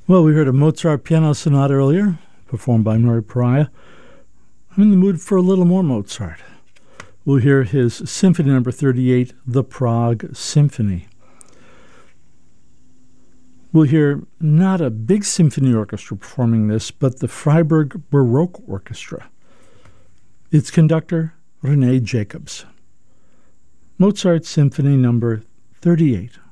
Well, we heard a Mozart piano sonata earlier, performed by Murray Pariah. I'm in the mood for a little more Mozart. We'll hear his Symphony No. 38, The Prague Symphony. We'll hear not a big symphony orchestra performing this, but the Freiburg Baroque Orchestra. Its conductor, René Jacobs. Mozart Symphony No. 38.